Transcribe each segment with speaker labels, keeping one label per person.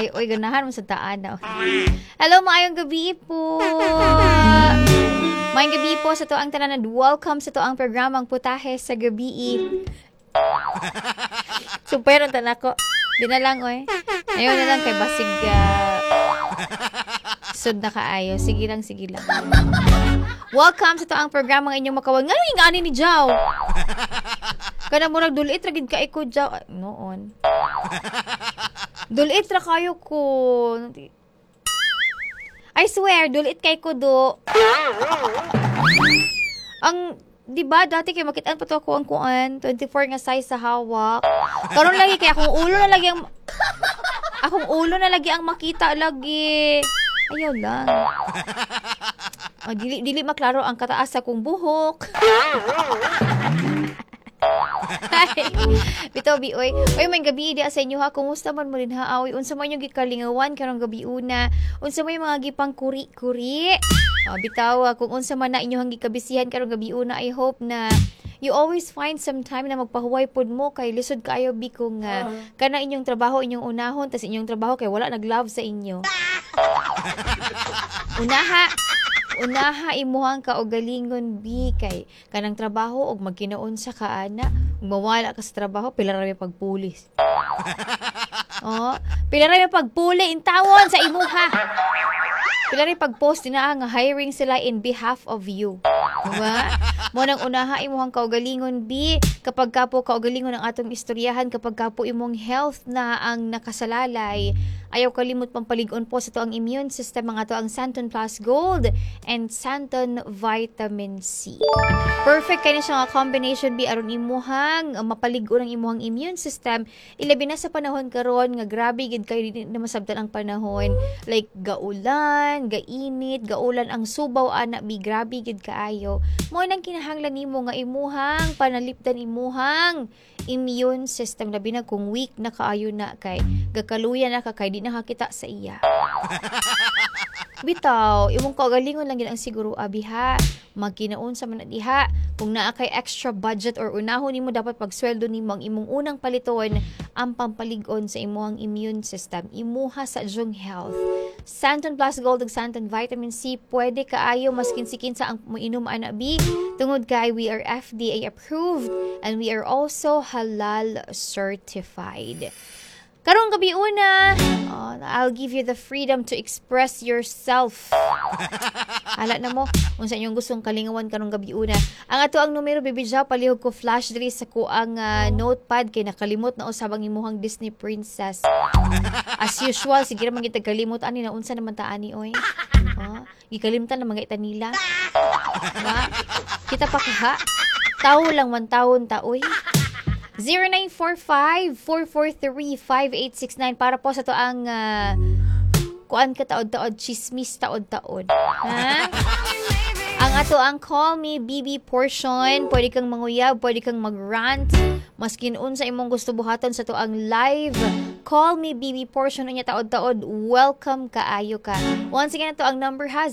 Speaker 1: kay oy ganahan mo sa taan na. Hello, maayong gabi po. Maayong gabi po sa to ang tanan. Welcome sa to ang programang Putahe sa Gabi. Super ang tanan ko. Di na lang oy. Ayaw na lang kay basig sud na kaayo. Sige lang. Welcome sa to ang programang inyong makawag. Nga yung ani ni Jaw. Kana mo nagdulit ra gid ka iko Jaw. Noon. Dulit ra kayo ko. I swear, dulit kay ko do. Ang, di ba, dati kayo makitaan pa to ako ang kuan, 24 nga size sa hawak. Karon lagi kay akong ulo na lagi ang makita lagi. Ayaw lang. Dili maklaro ang kataas sa kong buhok. Bitaw bi oy may gabi di sa inyo ha, kumusta man mo rin ha? Oy unsa man yung gikalingawan karong gabi una, unsa may mga gipang kuri-kuri? Bitaw kung unsa man na inyo hang gikabisihan karong gabi una, I hope na you always find some time na magpahuway pod mo kay lisod kaayo bi kung kana inyong trabaho inyong unahon tas inyong trabaho kay wala nag-love sa inyo. Unaha imuhang kaugalingon bi kay kanang trabaho og magkinaon sa kaana, mawala ka sa trabaho pila ra may pagpulis. Pila ra may pagpuli intawon sa imuha. Pila ra pagpost na nga hiring sila in behalf of you. Diba? Mo nang unaha imuhang kaugalingon bi kapag kapo kaugalingon ang atong istoryahan, kapag kapo imong health na ang nakasalalay. Ayaw kalimot pampalig-on po sa to ang immune system, mga to ang Santon Plus Gold and Santon Vitamin C. Perfect kayo siya nga combination bi aron imuhang mapalig-on ang imuhang immune system. Ilabi na sa panahon karon nga grabe gid kayo na masabtan ang panahon. Like gaulan, gainit, gaulan ang subaw ana bi grabe gid kaayo. Mo nang kinahanglan nimo nga imuhang panalipdan imuhang immune system, labi na kung weak na kaayo na kay gakaluyan na ka kay di nakakita sa iya. Bitaw, imong kaugalingon lang gid ang siguro abiha, magkinaon sa man diha kung naa kay extra budget or unahon nimo dapat pagsweldo nimo ang imong unang paliton ang pampalig-on sa imong immune system, imuha sa iyong health. Santon Plus Gold ug Santon Vitamin C pwede kaayo maskin sikin sa ang moinom ana bi tungod kay we are FDA approved and we are also halal certified. Karong gabi una, I'll give you the freedom to express yourself. Hala na mo, kung sa inyong gustong kalingawan karong gabi una. Ang ato ang numero, Baby Jaw, palihog ko flash diri sa ko ang notepad kay nakalimot na usabang imuhang Disney princess. As usual, sige naman kita kalimot ani na unsa naman ta ani oy. Gikalimtan na mga ita nila. Kita pa kaha. Tao lang man taon ta oy. 0945-443-5869 para po sa to ang kuan ka taod-taod, chismis taod-taod. Ha? Ang ato ang Call Me BB portion, pwede kang manguyab, pwede kang mag-rant, maskin unsa imong gusto buhaton sa to ang live Call Me BB portion niya taod-taod, welcome kaayo ka. Once again, ito ang number ha,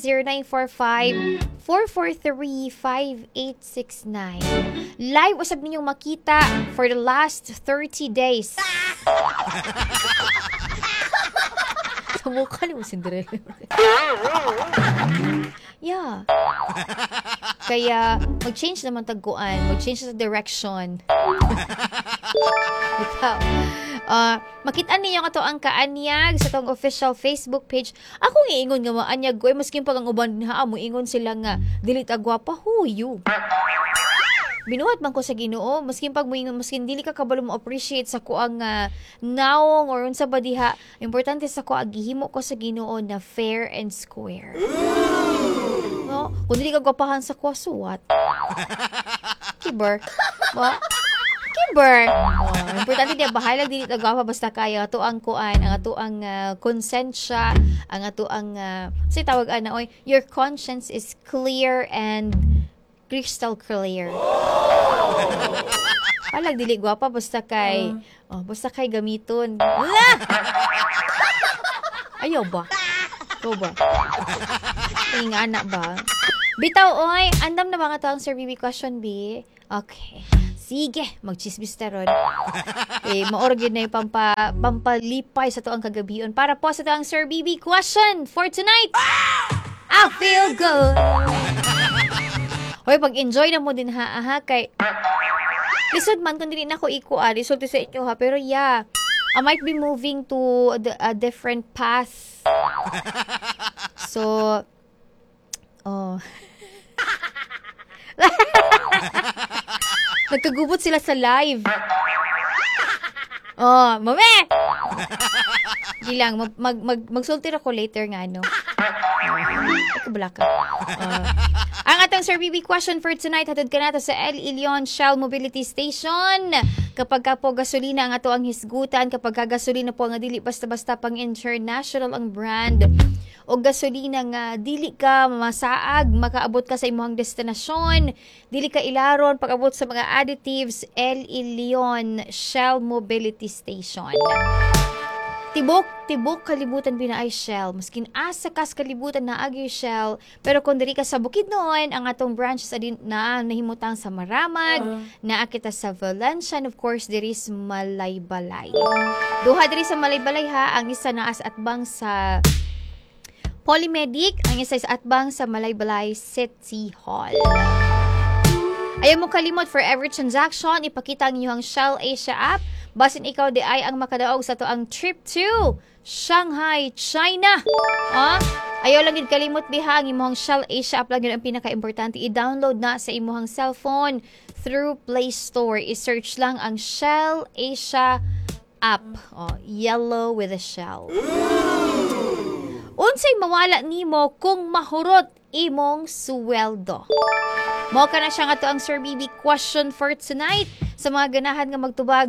Speaker 1: 0945-443-5869. Live usab ninyong makita for the last 30 days. Sa mukha ni mo, Cinderella. Yeah. Kaya, mag-change naman tagkuan. Mag-change sa direction. Ikaw. Makita ninyo ka to ang kaanyag sa tong official Facebook page. Ako iingon nga maanyag ko, maskin pag ang uban mo ingon sila nga dili ta gwapa, huyo. Binuhat man ko sa Ginoo, maskin pag mo ingon, maskin dili ka kabalo mo appreciate sa ko ang naong or unsa ba diha. Importante sa ko agihimo ko sa Ginoo na fair and square. No, kung dili ka gwapahan sa ko, suwat. Kiber. Ba? Kiber. Importante dia bahalag dili ta gwapa basta kaya ato ang kuan, ang ato ang konsensya, ang ato ang say tawag ana oy, your conscience is clear and crystal clear. Palag dili gwapa basta kay gamiton. Ayaw ba? Ito ba? Tingin anak ba? Bitaw oy, andam na ba nga to ang Sir BB question B? Okay. Sige, magchismis ta ron. Maorag yun na yung pampalipay sa to ang kagabion. Para po sa to ang Sir BB question for tonight. I feel good. Hoy, pag-enjoy na mo din ha, kay lisod man kung dili na ko lisod sa inyo ha, pero yeah, I might be moving to a different path. So, nagkagubot sila sa live. Mame! Di lang, magsultir ako later nga, no? Kabala ka. Ang atong Sir BB question for tonight, hatod ka nato sa El Ilion Shell Mobility Station. Kapag ka po gasolina ang ato ang hisgutan, kapag ka gasolina po nga dili basta-basta pang international ang brand, o gasolina nga dili ka masaag, makaabot ka sa imong destinasyon, dili ka ilaron pag-abot sa mga additives, El Ilion Shell Mobility Station. Tibok kalibutan binaay Shell. Maskin asa kas kalibutan na agi Shell, pero kung diri ka sa Bukidnon, ang atong branches adin na nahimutang sa Maramag, naa kita sa Valencia, and of course diri sa Malaybalay. Duha diri sa Malaybalay ha, ang isa naa sa atbang sa Polymedic, ang isa sa atbang sa Malaybalay City Hall. Ayaw mo kalimot, for every transaction, ipakita ang inyong Shell Asia app. Basin ikaw di ay ang makadaog sa to ang trip to Shanghai, China. Ayaw lang din kalimot biha ang imong Shell Asia app lang yun ang pinaka-importante. I-download na sa imong cellphone through Play Store. I-search lang ang Shell Asia app. Yellow with a shell. Unsay mawala nimo kung mahurot imong suweldo? Mao ka na siya nga to ang Sir BB question for tonight. Sa mga ganahan nga magtubag,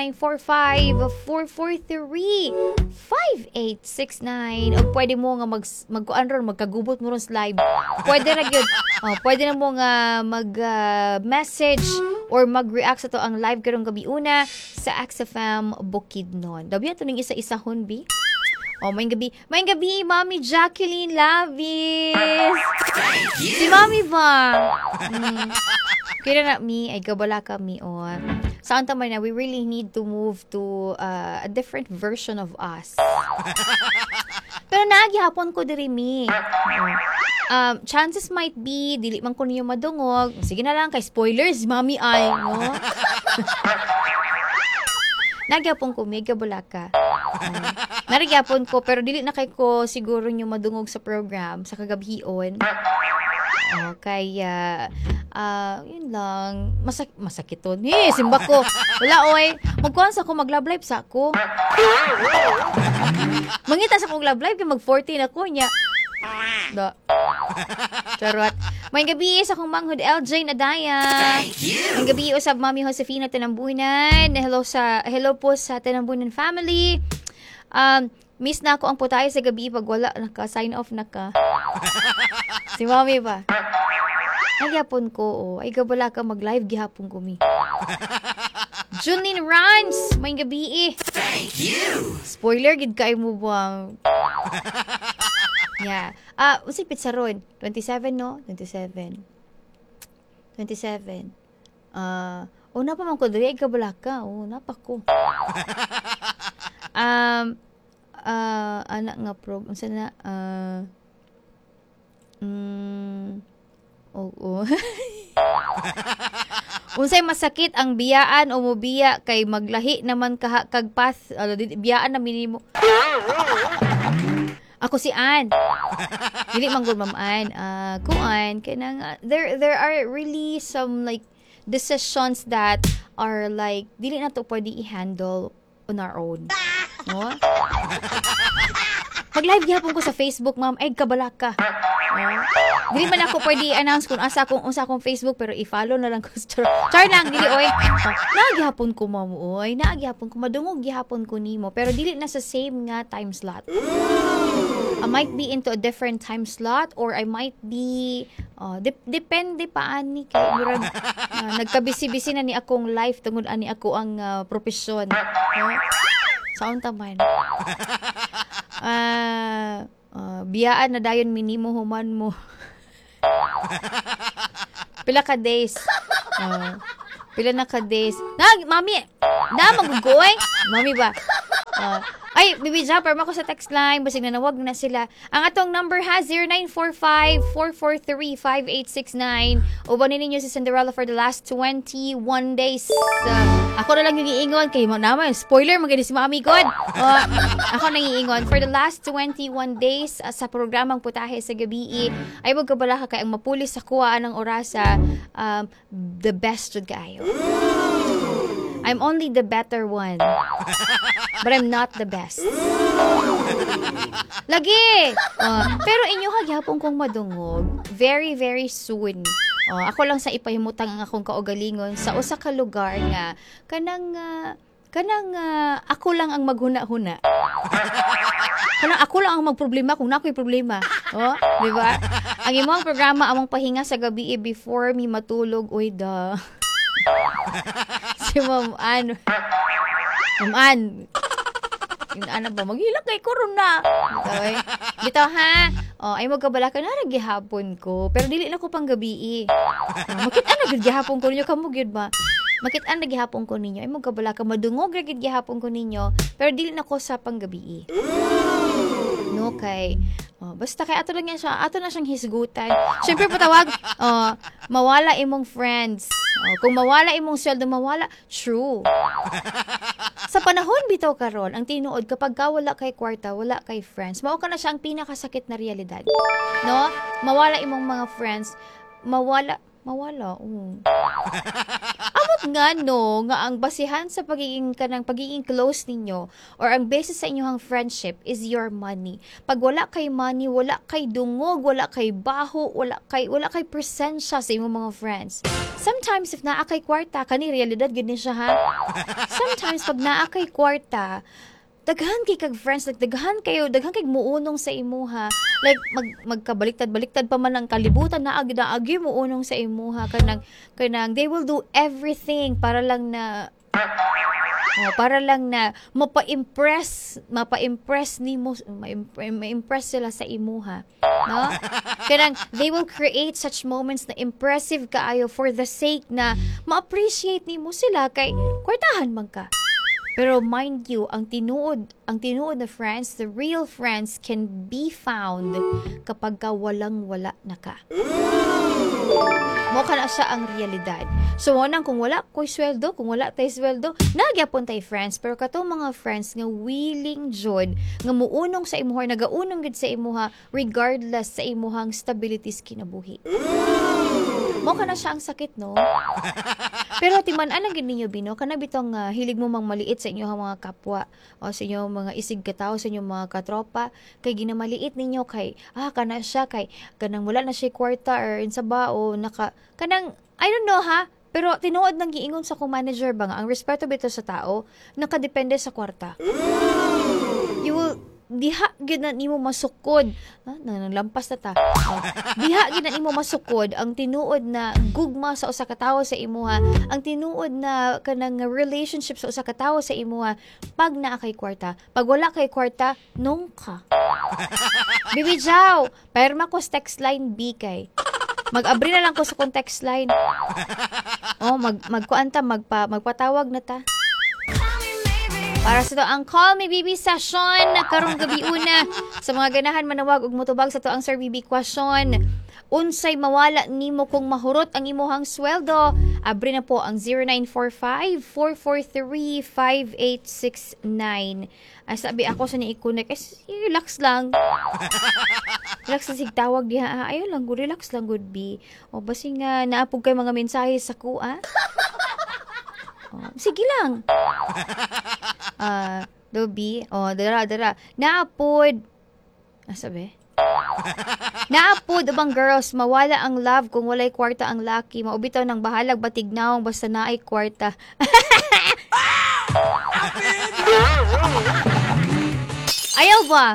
Speaker 1: 0945-443-5869. O pwede mo nga magkuan ron, magkagubot mo ron sa live. Pwede na yun. Pwede na mo nga mag-message or mag-react sa to ang live karong gabi una sa XFM Bukidnon. Dabi ito ning isa-isa hunbi. Maying gabi, Mami Jacqueline Lavis. Si Mami ba? Kaya na ay gabala kami, Saan tamay na, we really need to move to a different version of us. Pero naagihapon ko diri mi. Chances might be, dili man ko niyo madungog. Sige na lang, kay spoilers, Mami ay, no? Nagyapon ko, mega bulaka. Narigyapon ko, pero dili na kay ko siguro nyo madungog sa program sa kagabihion. Kaya, yun lang. Masakit to. Simba ko. Wala, oy. Magkuhan sa ako, mag-love life sa ako. Mangita sa akong love life, kaya mag-14 ako niya. Charot. May gabi sa akong manghod LJ Nadaya. May gabi usab Mami Josefina Tanambunan. Hello po sa Tanambunan family. Miss na ako ang putay sa gabi pag wala naka-sign off na ka. Si Mami ba? Nagyapon ko, ay gabala ka mag-live gihapon ko mi. Junlin Rans, may gabi Thank you. Spoiler gid kay mo ba? Yeah. Usay pizza ron? 27 no? 27. Napa man ko diri gabala ka. Napa ko. Anak nga program sana unsay masakit ang biyaan o mobiya kay maglahi naman kag path biyaan na minimo. Ako si Ann. Dili man gud Ma'am Ann. Kuan kanang there are really some like decisions that are like dili na to pwede i-handle on our own. No? Mag-live gihapon ko sa Facebook, Ma'am. Ay, kabala ka. Dili man ako pwede i-announce kung unsa akong Facebook, pero i-follow na lang ko. Char lang, dili, oy. Naagihapon ko, Ma'am, oy. Naagihapon ko. Madungog gihapon ko nimo. Pero dili na sa same nga time slot. I might be into a different time slot or I might be depende pa ani kay murag nagkabisi-bisi na ni akong life tungod ani ako ang profesyon. Sound taman. Biyaan na dayon minimo human mo. Pila ka days. Pila na ka days. Mami, magugoy. Mami ba? Ay, Bibi Jumper, ako sa text line. Basig na nawag na sila. Ang atong number ha, 0945-443-5869. Ubanin ninyo si Cinderella for the last 21 days. Ako na lang yung iingon. Kay mo naman, spoiler, maganda si Mami God. Ako nang iingon. For the last 21 days sa programang Putahe sa Gabi, ay wag ka bala ka kay ang mapuli sa kuha ng orasa, the best jud kaayo. I'm only the better one. But I'm not the best. Lagi! Pero inyo hagyapon kong madungog. Very, very soon. Ako lang sa ipahimutang ang akong kaugalingon sa usa ka lugar nga kanang ako lang ang maghuna-huna. Kanang ako lang ang magproblema kung nako'y problema. Di ba? Ang imong programa among pahinga sa gabi before mi matulog. Uy, da. Si Ma'am Ann. Ma'am Ann. Ano ba? Maghilak kay corona. Dito ha. Ay magkabala ka na naghihapon ko. Pero dili na ko pang gabi. Makit-an naghihapon ko ninyo. Kamu gyud ba? Makit-an naghihapon ko ninyo. Ay magkabala ka. Madungog naghihapon ko ninyo. Pero dili na ko sa pang gabi. No, kay basta kay ato lang yan siya, ato na siyang hisgutan. Siyempre patawag, mawala imong friends. Kung mawala imong sweldo, mawala. True. Sa panahon bitaw karon, ang tinuod kapag ka wala kay kwarta, wala kay friends, mao ka na siya ang pinakasakit na realidad. No? Mawala imong mga friends, mawala. Amot nga no, nga ang basihan sa pagiging close ninyo or ang basis sa inyong friendship is your money. Pag wala kay money, wala kay dungog, wala kay baho, wala kay presensya sa inyong mga friends. Sometimes if naa kay kwarta, kani realidad gid ni siya ha. Sometimes pag naa kay kwarta, daghan kay kag friends, daghan kay muunong sa imuha. Like magkabaliktad-baliktad pa man ang kalibutan na agi muunong sa imuha kanang they will do everything para lang na mapa-impress nimo, ma-impress sila sa imuha, no? Kanang they will create such moments na impressive kaayo for the sake na ma-appreciate nimo sila kay kwartahan man ka. Pero mind you, ang tinuod na friends, the real friends can be found kapag ka walang-wala na ka. Mo kana siya ang realidad. So, kung wala ko'y sweldo, kung wala tayo sweldo, nagyapon tayo friends. Pero katong mga friends nga willing jud, nga muunong sa imuha, nagaunong gud sa imuha, regardless sa imuhang stabilities kinabuhi. Mo kana siya ang sakit, no? Pero timan-an ang ninyo bino, kana bitong hilig mo mang maliit sa inyong mga kapwa o sa inyong mga isig katao, sa inyong mga katropa, kay ginamaliit ninyo kay kana siya kay kanang wala na siya kwarta or insaba o kanang I don't know ha, pero tinuod nang giingon sa kong manager ba nga ang respeto bito sa tao nakadepende sa kwarta. You will diha gid na nimo masukod nanglampas na ta. Diha gid na nimo masukod ang tinuod na gugma sa usa ka tawo sa imuha, ang tinuod na kanang relationship sa usa ka tawo sa imuha pag naa kay kwarta. Pag wala kay kwarta, nung ka. Bibi Jaw, perma ko sa text line B kay. Mag-abri na lang ko sa text line. Magpatawag na ta. Para sa to ang Call Me Bibi session karong gabi una sa mga ganahan manawag ug motubag sa to ang Sir Bibi question. Unsay mawala nimo kung mahurot ang imuhang sweldo? Abri na po ang 0945-443-5869. Sabi ako sa ni-connect, relax lang. Relax na sigtawag diha. Ayaw lang, relax lang, good be. O basi nga, naapog kay mga mensahe sa kuha. Sige lang. Dobi. Dara. Naapod. Sabi? Naapod ubang girls, mawala ang love kung walay kwarta ang laki. Maubitaw ng bahalag batignaong basta naay kwarta. Ayaw ba?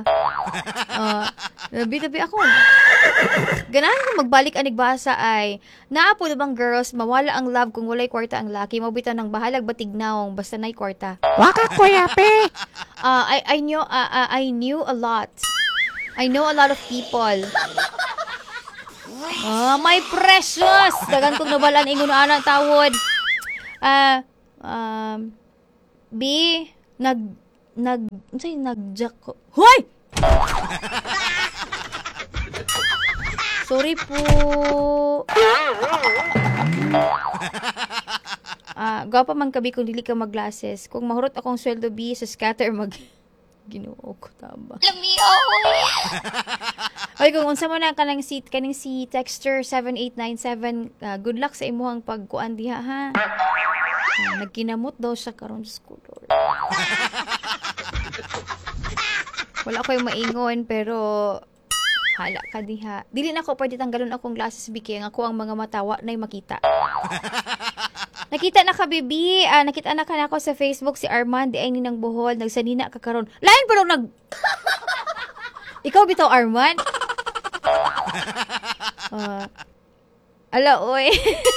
Speaker 1: Tabi ako. Ganahan ko magbalik anig-basa ay naapod ubang girls, mawala ang love kung walay kwarta ang laki. Maubitaw ng bahalag batignaong basta naay kwarta.
Speaker 2: Waka kuya pe.
Speaker 1: I knew a lot. I know a lot of people. My precious! Dagan kong nabalaan ingon ana tawod. Ah, B, nag-jack ko. Hoy! Sorry po. Gapa man kabi kung dili ka mag-glasses. Kung mahurot akong sweldo B sa scatter Ginoo ko tama. Oy, kung unsa man kaning si Texter 7897, good luck sa imuhang pagkuan diha ha. Nagkinamot daw siya karon sa school. Wala ko yung maingon pero hala ka diha. Dili na ako pwede tanggalon akong glasses biki ang ako ang mga matawa nay makita. Nakita na ka, bibi. Nakita na ka na ako sa Facebook si Armand, di ay ninang buhol, nagsanina ka karon. Lain pa nung Ikaw bitaw, Armand? Ala, oy.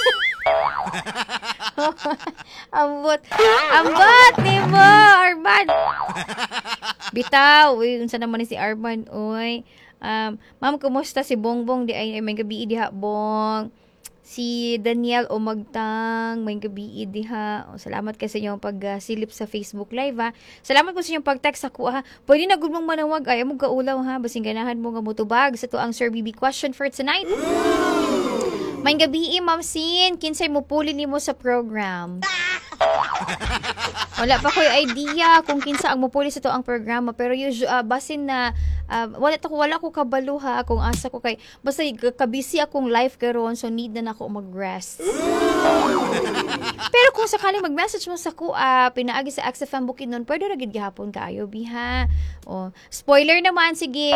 Speaker 1: Ambot ni mo, Armand. Bitaw, uy, unsa naman ni si Armand, oy. Ma'am, kumusta si Bongbong? Di ay may gabi diha, Bong. Si Daniel o Magtang, may gabi diha. Salamat kasi sa inyong pagsilip sa Facebook Live ha. Salamat po sa inyong pag-text ako ha. Pwede na gud mong manawag ay mo gaulaw ha. Basing ganahan mo nga mutubag sa tuang Sir BB question for tonight. May gabi Ma'am Sin, kinsay mo puli nimo sa program? Wala pa ko'y idea kung kinsa ang mupuli sa to ang programa pero basin na wala ko kabalo ha kung asa ko kay basta kabisi akong live karon so need na ako mag-rest. Pero kung sakaling mag-message mo sa pinaagi sa XFM Bukidnon, pwede ra gid gihapon kaayo biha. Spoiler naman sige.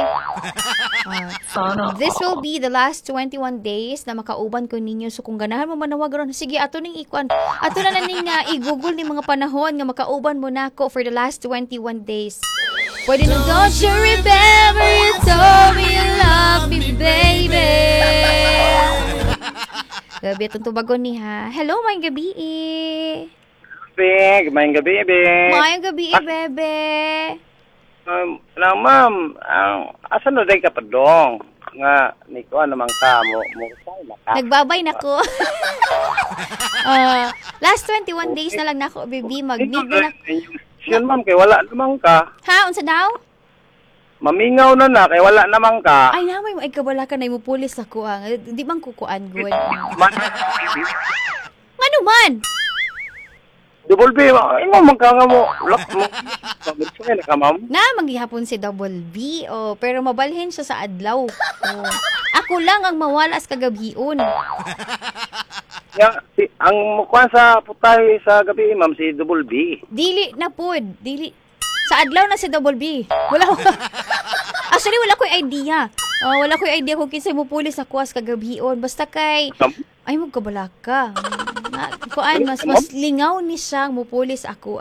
Speaker 1: This will be the last 21 days na makauban ko ninyo so kung ganahan mo manawag ron sige ato ning ikuan ato na ning i-google ni mga panahon nga makauban mo nako for the last 21 days. Pwede nung don't you remember you told me you love me, baby. Gabi itong tubagon ni ha. Hello, mayang gabi
Speaker 2: Mayang gabi, Bing.
Speaker 1: Mayang gabi, bebe.
Speaker 2: Ma'am, asa na day ka pa dong? Nga, niko naman ka mo ka.
Speaker 1: Nagbabay na ko. Last 21 days na lang na ako, baby. Mag-need na
Speaker 2: Yun, ma'am, kay wala naman ka.
Speaker 1: Ha? Unsa daw?
Speaker 2: Mamingaw na, kay wala naman ka.
Speaker 1: Ay, namay mo, ay kabala ka na mo pulis ako. Di bang kukuan, good? Ano man?
Speaker 2: Double B, imo man ka nga mo. Lock mo. Pagkakaya na ka, ma'am.
Speaker 1: Na, maghihapon si Double B. Pero mabalhin siya sa adlaw. Ako lang ang mawala sa kagabion.
Speaker 2: Ang mukha sa putay sa gabi, ma'am, si Double B.
Speaker 1: Dili na pod. Sa adlaw na si Double B. Actually, wala ko'y idea. Wala ko'y idea kung kinsa mo pulis sa kuwas kagabion. Basta kay... Ay, magkabala ka. Mas lingaw ni siyang mupulis ako,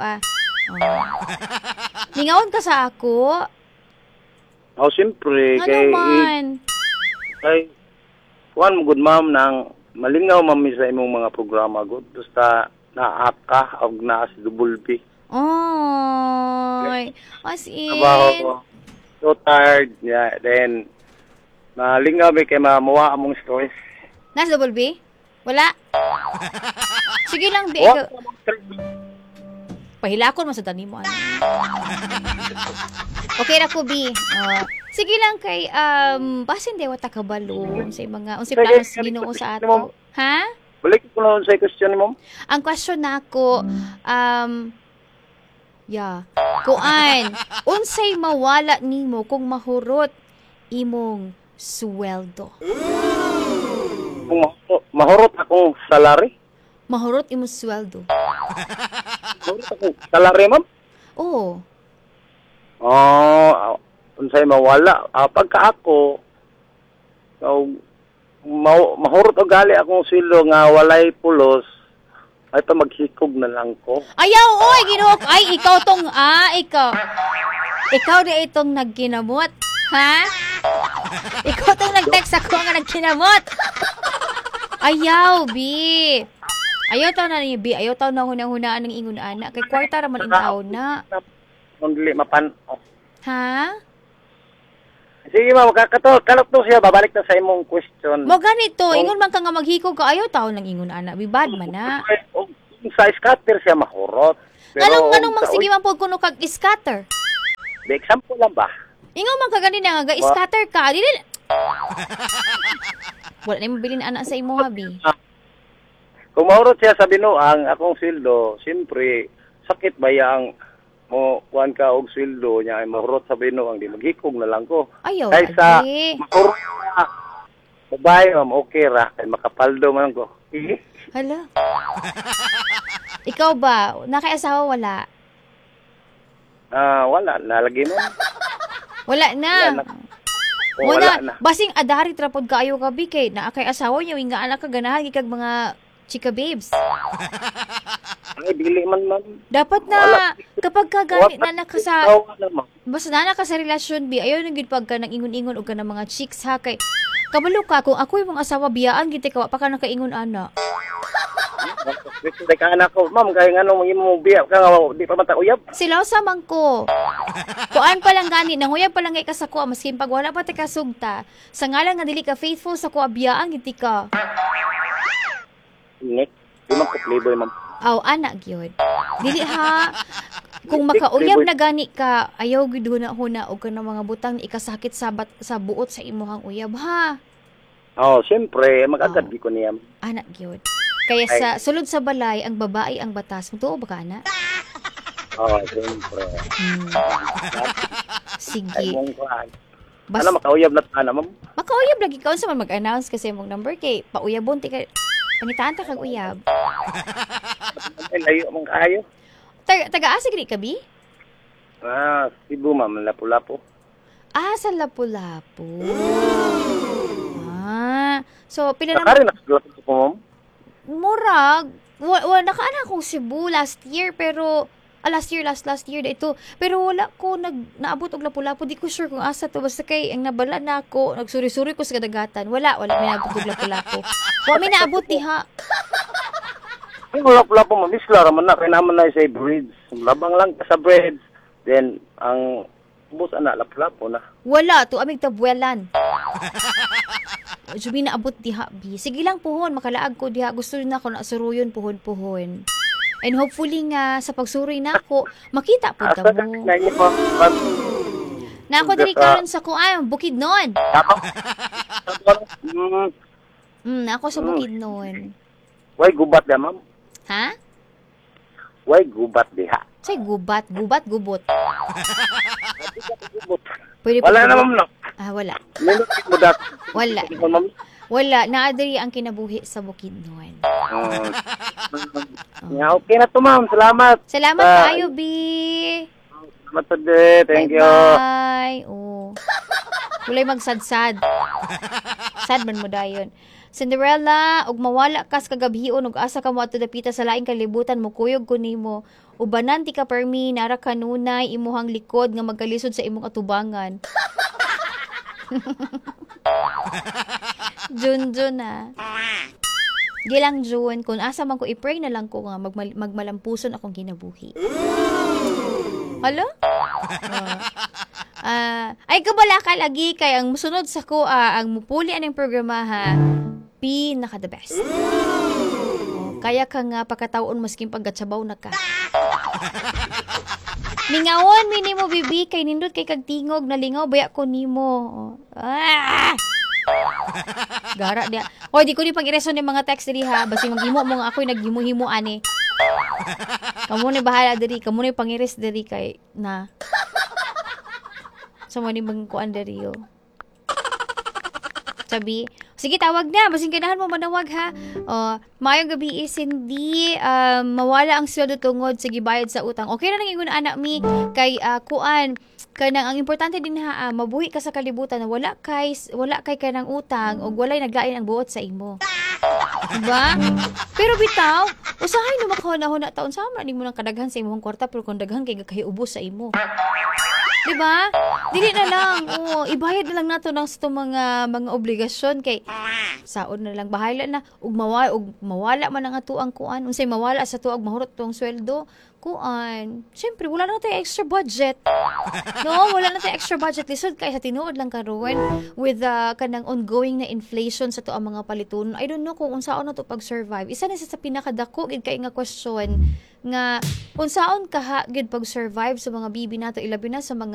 Speaker 1: Lingawon ka sa ako?
Speaker 2: Siyempre.
Speaker 1: Ano man?
Speaker 2: Kuhan mo, good ma'am, nang malingaw mami sa imong mga programa, good. Basta naak ka, o na si Double B.
Speaker 1: Ay, as in.
Speaker 2: Trabaho, so tired. Yeah, then, malingaw ba kay mamuha among stress.
Speaker 1: Nas Double B? Wala? Sige lang, B. Pahilakon mo sa tani mo. Okay na ko, B. Sige lang kay, basin dewa takabalo sa mga, unsay planos Ginoo sa ato. Ha?
Speaker 2: Balik ko na sa question mo.
Speaker 1: Ang question nako, kuan, unsay mawala nimo kung mahurot imong sweldo?
Speaker 2: Kung mahurot akong salary?
Speaker 1: Mahurot imong sweldo.
Speaker 2: Mahurot akong salary, ma'am?
Speaker 1: Oo.
Speaker 2: Unsay mawala. Pagka ako, mahurot o gali akong sweldo nga walay pulos, ay pa maghikog na lang ko.
Speaker 1: Ayaw, oy, Ginoo. Ay, ikaw tong, ikaw na itong nagkinamot. Ha? Ikaw tong nag-text ako nga nagkinamot. Ayaw, B. Ayaw taw na ni B. Ayaw taw na hunang-hunaan ng ingon ana. Kay kwarta raman in taon na.
Speaker 2: Hindi mapan.
Speaker 1: Ha?
Speaker 2: Sige, ma'am, kalok to siya, babalik na sa imong question.
Speaker 1: Mo ganito, ingon man ka nga maghikog ka, ayaw taon ng ingon ana. Bibad man na.
Speaker 2: sa scatter siya mahurot.
Speaker 1: Anong
Speaker 2: sa
Speaker 1: magsige man po kuno kag scatter?
Speaker 2: The example lang ba?
Speaker 1: Ingaw man kagani na nga scatter ka. Dili. Wala na mabilin anak sa imo habi.
Speaker 2: Kung mahurot siya sa binuang, akong sweldo, siyempre, sakit ba yang mo kuan ka og sweldo niya ay mahurot sa binuang, di maghikog na lang ko.
Speaker 1: Ayaw,
Speaker 2: Kaysa
Speaker 1: adi.
Speaker 2: mahurot na, babae, ma'am, okay ra, kay makapaldo man ko.
Speaker 1: Hala. Ikaw ba? Nakaasawa wala?
Speaker 2: Wala, nalagi mo.
Speaker 1: Wala na.
Speaker 2: Wala na.
Speaker 1: Basing adari trapod kaayo gabi kay naa kay asawa niyo nga anak ka ganahan kag mga chika babes.
Speaker 2: Ay, dili man, ma'am.
Speaker 1: Dapat na
Speaker 2: Wala.
Speaker 1: kapag ka gani na naka sa
Speaker 2: Wala, ma'am.
Speaker 1: basta na naka sa relasyon bi ayaw nang gid pag ka nang ingon-ingon og ka ng mga chicks ha kay kabalo ka kung ako yung mga asawa biyaan gid ka wa pa ka nakaingon ana.
Speaker 2: Gusto ka anak ko, ma'am, kaya nga nung mo biya ka nga, di pa mata uyab.
Speaker 1: Silaw sa man ko. Kuan pa lang gani nanguyab pa lang kay ka sa kuha maskin pag wala pa ta kasugta. Sa ngalan nga dili ka faithful sa kuha biyaan gid ka.
Speaker 2: Ingit. Di man ko playboy, ma'am.
Speaker 1: Aw anak gyud. Dili ha. Kung makauyab na gani ka, ayaw gid huna og kanang mga butang ikasakit sa buot sa imuhang uyab ha.
Speaker 2: Siyempre, mag-agad ko niya.
Speaker 1: Anak gyud. Kaya sa sulod sa balay ang babae ang batas. Mutuo ba ka na?
Speaker 2: Siyempre.
Speaker 1: Sige.
Speaker 2: Ay, mong kuhan.
Speaker 1: Bas
Speaker 2: Ano, makauyab na tana, ma'am?
Speaker 1: makauyab lagi ka unsa man mag-announce kasi mong number kay pauyabon ti ka pangitaan ta kag uyab.
Speaker 2: Ay, layo mong kayo.
Speaker 1: Taga-asa gid ka bi?
Speaker 2: Cebu, ma'am, lapu-lapu.
Speaker 1: Sa Lapu-Lapu. So pila na
Speaker 2: Nakarin nakaglapo ko, ma'am.
Speaker 1: murag nakaana akong Cebu last year pero last year dito pero wala ko naabot og Lapu-Lapu di ko sure kung asa to basta kay ang nabala na ako nagsuri-suri ko sa kadagatan wala may naabot og Lapu-Lapu may naabot diha
Speaker 2: Yung lapu-lapu, ma'am, isla raman na, kaya naman na sa bridge. Labang lang ka sa bridge. Then, ang bus na, lapu-lapu na.
Speaker 1: wala to amig tabuelan Jubi na abot diha bi sige lang puhon makalaag ko diha gusto na ako na suruyon puhon and hopefully nga sa pagsuroy na ako makita po ta mo
Speaker 2: na niyo po.
Speaker 1: na ako diri karon sa kuan Bukidnon. Ako sa Bukidnon.
Speaker 2: Why gubat da, ma'am?
Speaker 1: Ha?
Speaker 2: Why gubat diha?
Speaker 1: Say gubot.
Speaker 2: Gubot.
Speaker 1: Pwede
Speaker 2: Wala na, ma'am, no?
Speaker 1: Wala.
Speaker 2: Minutit mo dat.
Speaker 1: Wala.
Speaker 2: Ma'am?
Speaker 1: Wala. Naadiri ang kinabuhi sa Bukidnon.
Speaker 2: Okay na to, ma'am. Salamat.
Speaker 1: Salamat kayo, B.
Speaker 2: Salamat to, de. Thank you.
Speaker 1: Bye. Walay magsadsad. Sad man mo dayon. Cinderella, ug mawala kas kagabhion ug asa ka mo adto dapita sa laing kalibutan mo kuyog ko nimo. Ubanan ti ka permi nara kanunay imuhang likod nga magkalisod sa imong atubangan. Jun na. Gilang June, kung asa man ko i-pray na lang ko nga magmalampuson akong kinabuhi. Hala? Ay kabala ka lagi kay ang musunod sa ko ang mupuli aning programa ha. Pinaka the best. Kaya ka nga pagkataon masking paggatsabaw na ka. Mingawon minimo bibi kay nindot kay kagtingog nalingaw baya ko nimo. Gara dia. Hoy di ko ni pag-ireson ng mga text diri ha basi maghimo mo nga ako'y naghimo-himo ani. Kamo ni bahala diri, kamo ni pangiris diri kay na. Sa mo ni magkuan diri yo. Sabi, sige tawag na, basing kanahan mo manawag ha. Mayong gabi is hindi mawala ang sweldo tungod sa gibayad sa utang. Okay na nang ingon anak mi kay kuan kanang ang importante din ha mabuhi ka sa kalibutan na wala kay kanang utang o walay naglain ang buot sa imo. Diba? Pero bitaw, usahay no makahuna-huna taon sama ni mo nang kadaghan sa imong kwarta pero kung daghan kay ubos sa imo. Diba? Dili na lang, ibayad na lang nato ng sa mga obligasyon kay saon na lang bahala na ug mawala man ang atuang kuan unsay mawala sa tuag mahurot tong sweldo kuan. Syempre wala na tayo extra budget. No, wala na tayo extra budget lisod kay sa tinuod lang karon with the kanang ongoing na inflation sa tuang mga paliton. I don't know kung unsaon na to pag-survive. Isa na sa pinakadako gid kay nga question nga unsaon kaha gid pag-survive sa mga bibi nato ilabi na sa mga